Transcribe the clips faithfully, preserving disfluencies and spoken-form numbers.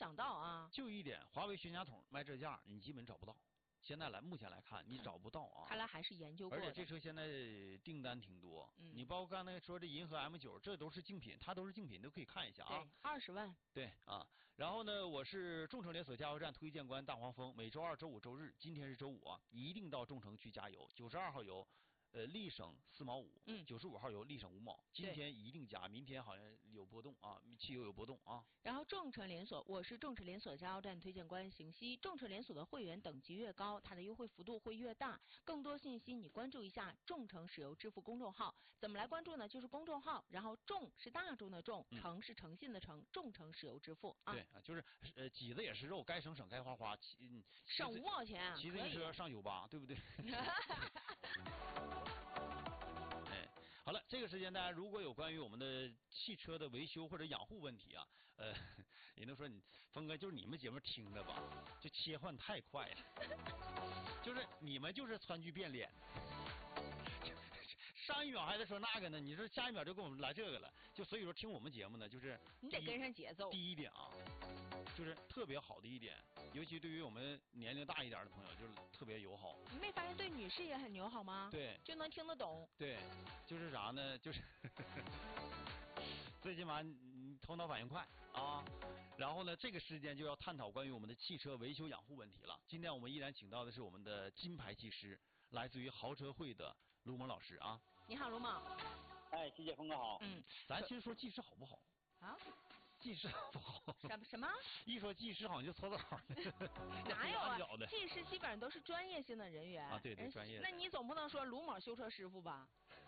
想到啊。 就一点，华为悬架筒卖这价，你基本找不到。现在来，目前来看，你找不到啊。 看来还是研究过的。 而且这车现在订单挺多， 嗯， 你包括刚才说这银河 M 九，这都是竞品，它都是竞品，都可以看一下啊。 对，二十万。 对啊，然后呢，我是众诚连锁加油站推荐官大黄蜂，每周二、周五、周日，今天是周五啊，一定到众诚去加油。九十二号油。呃，立省四毛五， 嗯， 九十五号油立省五毛，今天一定加，明天好像有波动啊，汽油有波动啊。 然后众诚连锁，我是众诚连锁加油站推荐官邢西，众诚连锁的会员等级越高，它的优惠幅度会越大。更多信息你关注一下众诚石油支付公众号，怎么来关注呢？就是公众号，然后众是大众的众，诚、嗯、是诚信的诚，众诚石油支付啊。 对啊，就是呃挤的也是肉，该省省，该花花，嗯， 省五毛钱、啊， 骑自行车上酒吧，对不对？好了，这个时间大家如果有关于我们的汽车的维修或者养护问题啊，呃，也能说你峰哥就是你们节目听的吧，就切换太快了，就是你们就是川剧变脸，上一秒还在说那个呢，你说下一秒就给我们来这个了，就所以说听我们节目呢，就是你得跟上节奏。 第一点啊，就是特别好的一点，尤其对于我们年龄大一点的朋友，就是特别友好。 你没发现对女士也很友好吗？ 对， 就能听得懂。 对，就是啥呢？就是最起码你头脑反应快啊。然后呢，这个时间就要探讨关于我们的汽车维修养护问题了。今天我们依然请到的是我们的金牌技师，来自于豪车会的卢猛老师啊。 你好，卢猛。 哎，谢谢峰哥好。 嗯， 咱先说技师好不好？ 啊？ 技师好不好？ 什么什么？ 一说技师好像就搓澡哪有啊？技师基本上都是专业性的人员啊，对对，专业。 那你总不能说卢某修车师傅吧？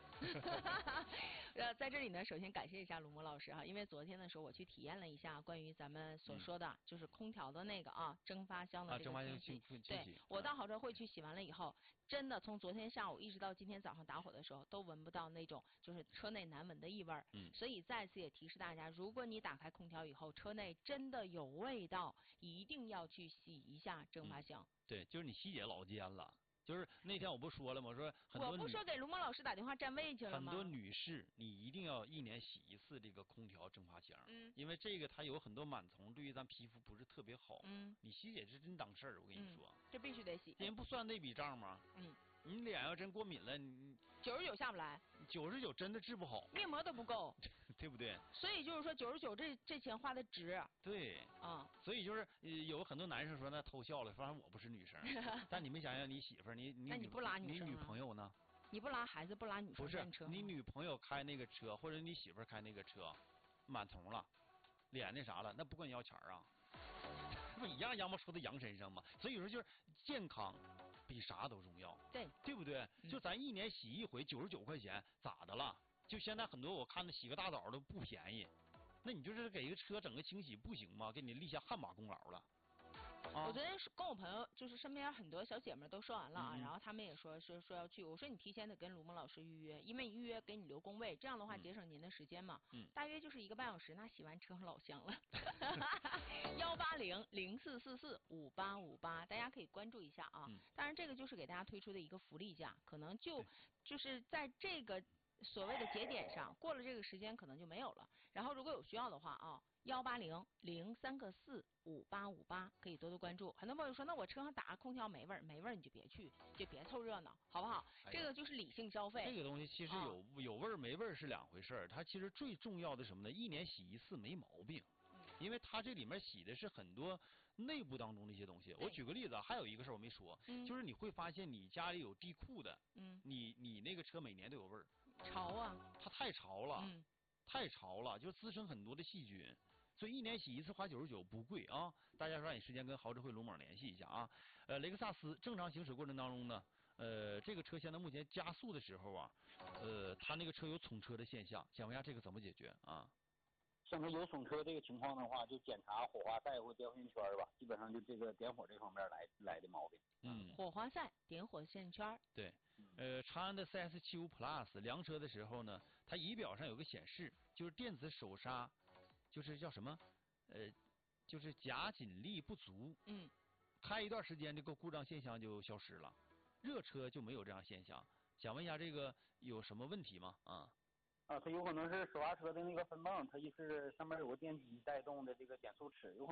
呃，在这里呢，首先感谢一下卢某老师哈，因为昨天的时候我去体验了一下关于咱们所说的，嗯、就是空调的那个啊蒸发箱的这个清洗。 啊、 对，我到豪车会去洗完了以后，真的从昨天下午一直到今天早上打火的时候，都闻不到那种就是车内难闻的异味。 嗯。 所以再次也提示大家，如果你打开空调以后，车内真的有味道，一定要去洗一下蒸发箱。 嗯、对，就是你洗姐老尖了。就是那天我不说了吗？我说很多我不说给卢某老师打电话占位去了吗？ 很多女士，你一定要一年洗一次这个空调蒸发箱， 嗯， 因为这个它有很多螨虫，对于咱皮肤不是特别好。 嗯， 你洗姐是真当事儿，我跟你说， 嗯、这必须得洗。 人不算那笔账吗？ 嗯。 你脸要真过敏了，你九十九下不来， 九十九真的治不好， 面膜都不够， 对不对？ 所以就是说九十九这这钱花的值。 对， 啊、 嗯，所以就是有很多男生说那偷笑了，反正我不是女生，但你没想想你媳妇儿，你你那你不拉女生、啊、 你女朋友呢？ 你不拉孩子不拉女生不车？ 是，你女朋友开那个车或者你媳妇儿开那个车，满虫了，脸那啥了，那不管你要钱啊？不一样，羊毛出在羊身上嘛，所以说就是健康比啥都重要， 对对不对？ 嗯、 就咱一年洗一回九十九块钱，咋的了？就现在很多我看的洗个大澡都不便宜，那你就是给一个车整个清洗不行吗？给你立下汗马功劳了。 啊、我昨天跟我朋友，就是身边很多小姐妹都说完了啊， 嗯、 然后他们也说说说要去，我说你提前得跟卢某老师预约，因为预约给你留工位，这样的话节省您的时间嘛。 嗯。 大约就是一个半小时，那洗完车老香了。幺八零零四四四五八五八，大家可以关注一下啊。 嗯。 当然，这个就是给大家推出的一个福利价，可能就就是在这个所谓的节点上，过了这个时间可能就没有了。然后如果有需要的话啊。幺八零零三个四五八五八，可以多多关注。很多朋友说，那我车上打空调没味儿，没味儿你就别去，就别凑热闹，好不好？ 哎、 这个就是理性消费。 这个东西其实有、哦、有味儿没味儿是两回事儿，它其实最重要的什么呢？一年洗一次没毛病， 嗯、 因为它这里面洗的是很多内部当中的一些东西。我举个例子啊，还有一个事儿我没说、 嗯， 就是你会发现你家里有地库的， 嗯， 你你那个车每年都有味儿， 潮啊， 它太潮了， 嗯， 太潮了，就滋生很多的细菌。所以一年洗一次花九十九不贵啊！大家抓紧时间跟豪车会卢猛联系一下啊。呃，雷克萨斯正常行驶过程当中呢，呃，这个车现在目前加速的时候啊，呃，它那个车有冲车的现象，想问一下这个怎么解决啊？ 像它有冲车这个情况的话，就检查火花塞或点火线圈吧，基本上就这个点火这方面来来的毛病。 嗯， 火花塞、点火线圈。 对，呃，长安的 C S 七十五 Plus 量车的时候呢，它仪表上有个显示，就是电子手刹。就是叫什么，呃，就是夹紧力不足。 嗯， 开一段时间，这个故障现象就消失了。热车就没有这样现象。想问一下，这个有什么问题吗？啊？ 啊，它有可能是手刹车的那个分泵，它就是上面有个电机带动的这个减速尺，有可能。